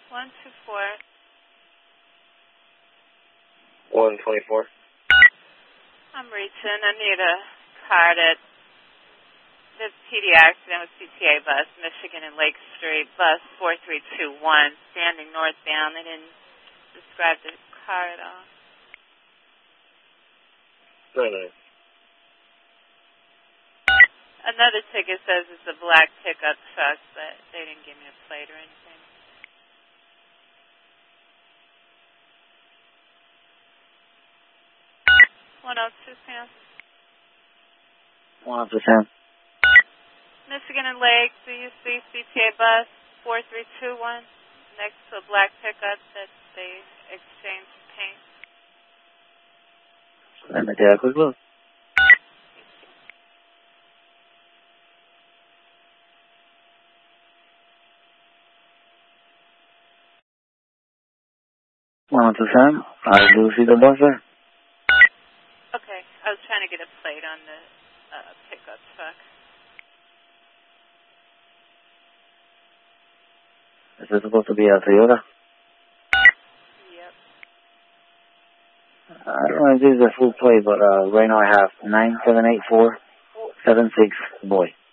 124. 124. I'm reaching. I need a card at the PD accident with CTA bus, Michigan and Lake Street, bus 4321, standing northbound. They didn't describe the car at all. No. Another ticket says it's a black pickup truck, but they didn't give me a plate or anything. Sam. 102 Sam. Michigan and Lake, DUC CTA bus 4321, next to a black pickup that they exchanged paint. Let me take a quick look. Sam, I do see the bus there. Okay, I was trying to get a plate on the pickup truck. Is this supposed to be a Toyota? Yep. I don't know if this is a full plate, but right now I have 978476 boy.